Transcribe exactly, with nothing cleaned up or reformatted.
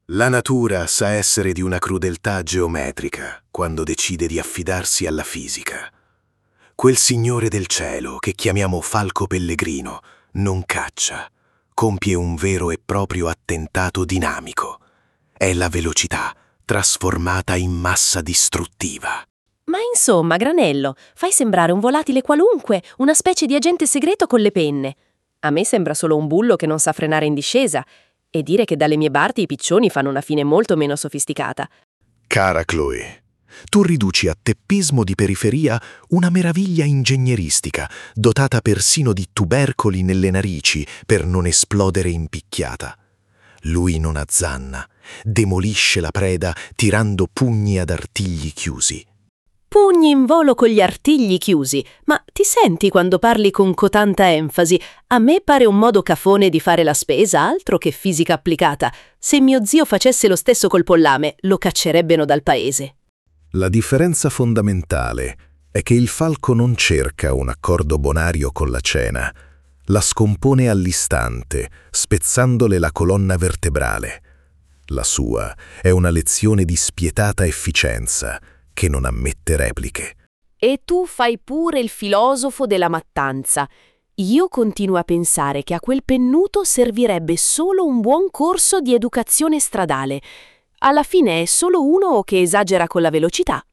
La natura sa essere di una crudeltà geometrica quando decide di affidarsi alla fisica. Quel signore del cielo che chiamiamo falco pellegrino non caccia, compie un vero e proprio attentato dinamico. È la velocità trasformata in massa distruttiva. Ma insomma, Granello, fai sembrare un volatile qualunque, una specie di agente segreto con le penne. A me sembra solo un bullo che non sa frenare in discesa. E dire che dalle mie parti i piccioni fanno una fine molto meno sofisticata. Cara Chloe, tu riduci a teppismo di periferia una meraviglia ingegneristica, dotata persino di tubercoli nelle narici per non esplodere in picchiata. Lui non azzanna, demolisce la preda tirando pugni ad artigli chiusi. Pugni in volo con gli artigli chiusi, ma ti senti quando parli con cotanta enfasi? A me pare un modo cafone di fare la spesa, altro che fisica applicata. Se mio zio facesse lo stesso col pollame, lo caccerebbero dal paese. La differenza fondamentale è che il falco non cerca un accordo bonario con la cena, la scompone all'istante, spezzandole la colonna vertebrale. La sua è una lezione di spietata efficienza, che non ammette repliche. E tu fai pure il filosofo della mattanza. Io continuo a pensare che a quel pennuto servirebbe solo un buon corso di educazione stradale. Alla fine è solo uno che esagera con la velocità.